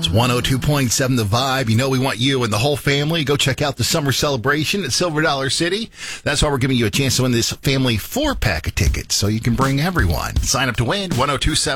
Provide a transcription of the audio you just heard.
It's 102.7 The Vibe. You know we want you and the whole family. Go check out the summer celebration at Silver Dollar City. That's why we're giving you a chance to win this family 4-pack of tickets so you can bring everyone. Sign up to win 1027